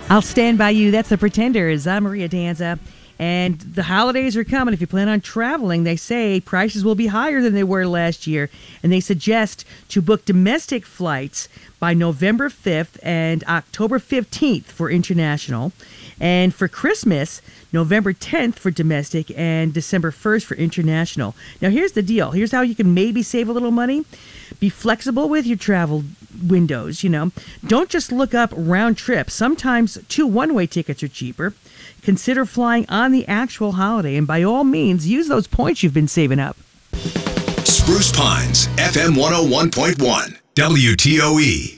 I'll Stand By You. That's the Pretenders. I'm Maria Danza. And the holidays are coming. If you plan on traveling, they say prices will be higher than they were last year. And they suggest to book domestic flights by November 5th and October 15th for international. And for Christmas, November 10th for domestic and December 1st for international. Now, here's the deal. Here's how you can maybe save a little money. Be flexible with your travel windows, Don't just look up round trips. Sometimes 2 one-way tickets are cheaper. Consider flying on the actual holiday, and by all means, use those points you've been saving up. Spruce Pines, FM 101.1, WTOE.